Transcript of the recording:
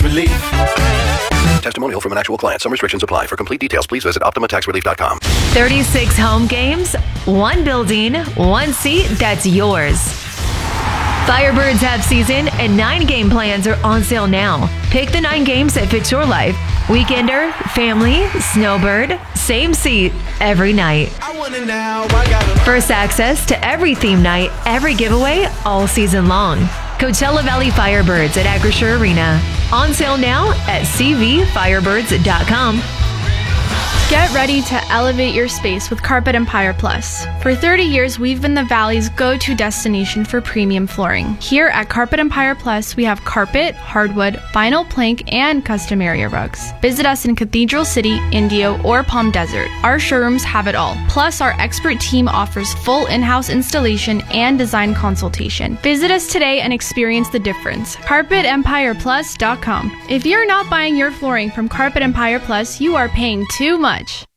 tax relief. Testimonial from an actual client. Some restrictions apply. For complete details, please visit OptimaTaxRelief.com. 36 home games, one building, one seat that's yours. Firebirds have season and 9 game plans are on sale now. Pick the 9 games that fit your life. Weekender, family, snowbird, same seat every night. I want it now. I gotta... First access to every theme night, every giveaway all season long. Coachella Valley Firebirds at Acrisure Arena. On sale now at cvfirebirds.com. Get ready to elevate your space with Carpet Empire Plus. For 30 years, we've been the Valley's go-to destination for premium flooring. Here at Carpet Empire Plus, we have carpet, hardwood, vinyl plank, and custom area rugs. Visit us in Cathedral City, Indio, or Palm Desert. Our showrooms have it all. Plus, our expert team offers full in-house installation and design consultation. Visit us today and experience the difference. CarpetEmpirePlus.com. If you're not buying your flooring from Carpet Empire Plus, you are paying too much.